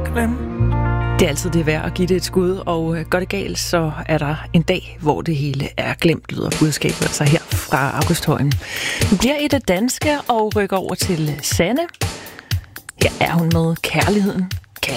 glemt. Det er altid det værd at give det et skud, og går det galt, så er der en dag, hvor det hele er glemt, lyder budskabet altså her fra August Højen. Vi bliver i det danske og rykker over til Sanne. Her er hun med Kærligheden